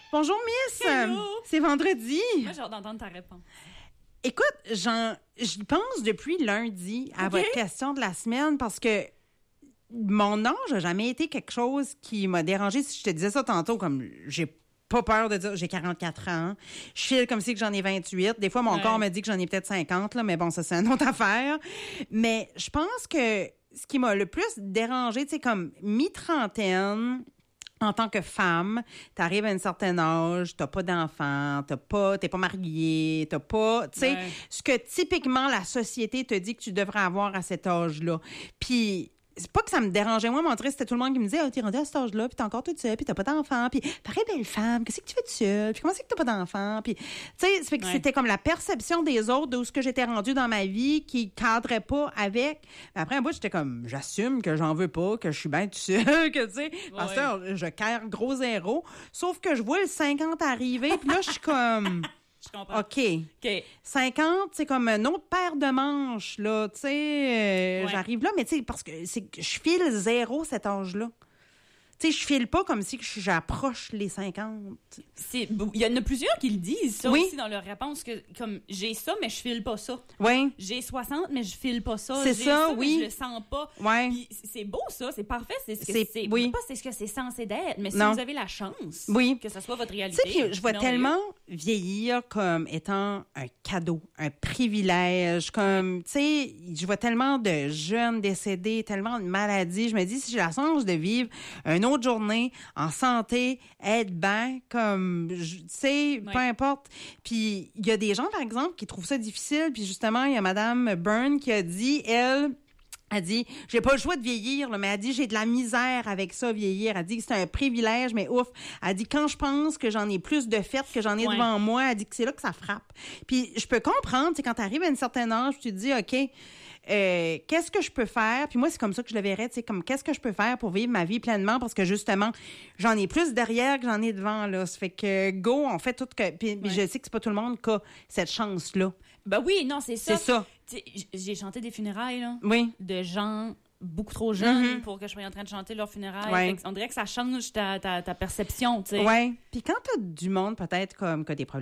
Bonjour, Miss. Hello. C'est vendredi. Moi, j'ai hâte d'entendre ta réponse. Écoute, j'y pense depuis lundi à votre question de la semaine parce que mon âge n'a jamais été quelque chose qui m'a dérangé. Si je te disais ça tantôt, comme j'ai pas peur de dire j'ai 44 ans. Je file comme si que j'en ai 28. Des fois, mon corps me dit que j'en ai peut-être 50, là, mais bon, ça, c'est une autre affaire. Mais je pense que ce qui m'a le plus dérangé, tu sais, comme mi-trentaine, en tant que femme, t'arrives à un certain âge, t'as pas d'enfant, t'es pas mariée, t'as pas, tu sais, ce que typiquement la société te dit que tu devrais avoir à cet âge-là. Puis c'est pas que ça me dérangeait. Moi, mon truc, c'était tout le monde qui me disait, t'es rendue à cet âge-là, puis t'es encore toute seule, puis t'as pas d'enfant, puis pareil, belle femme, qu'est-ce que tu fais toute seule, puis comment c'est que t'as pas d'enfant, puis tu sais, ça fait que c'était comme la perception des autres de où ce que j'étais rendue dans ma vie qui cadrait pas avec. Mais après, moi, j'étais comme, j'assume que j'en veux pas, que je suis bien toute seule, que tu sais, parce que je carre gros zéro. Sauf que je vois le 50 arriver, puis là, je suis comme... Je comprends. OK. 50, c'est comme une autre paire de manches, là. Tu sais, j'arrive là, mais tu sais, parce que je file zéro cet âge-là. Tu sais, je file pas comme si j'approche les 50. Il y en a plusieurs qui le disent, ça aussi, dans leur réponse, que comme j'ai ça, mais je file pas ça. Oui. J'ai 60, mais je file pas ça. C'est j'ai ça, mais je le sens pas. Oui. Puis c'est beau, ça, c'est parfait. C'est ce que c'est. Oui. Pas c'est ce que c'est censé d'être, mais si Non. vous avez la chance que ça soit votre réalité. Tu sais, je vois tellement vieillir comme étant un cadeau, un privilège, comme, tu sais, je vois tellement de jeunes décédés, tellement de maladies. Je me dis, si j'ai la chance de vivre un autre journée en santé, être bien, comme, tu sais, peu importe. Puis, il y a des gens, par exemple, qui trouvent ça difficile. Puis, justement, il y a Madame Byrne qui a dit, elle dit, j'ai pas le choix de vieillir, là, mais elle dit, j'ai de la misère avec ça, vieillir. Elle dit que c'est un privilège, mais ouf. Elle dit, quand je pense que j'en ai plus de fêtes que j'en ai devant moi, elle dit que c'est là que ça frappe. Puis, je peux comprendre, tu sais, quand t'arrives à un certain âge, tu te dis, OK, qu'est-ce que je peux faire? Puis moi, c'est comme ça que je le verrais, tu sais, comme qu'est-ce que je peux faire pour vivre ma vie pleinement? Parce que justement, j'en ai plus derrière que j'en ai devant, là. Ça fait que, go, on fait tout que... Puis je sais que c'est pas tout le monde qui a cette chance-là. Ben oui, non, c'est ça. C'est ça. J'ai chanté des funérailles, là. Oui. De gens beaucoup trop jeunes pour que je sois en train de chanter leurs funérailles. On dirait que ça change ta perception, tu sais. Oui. Puis quand t'as du monde, peut-être, comme, que des problèmes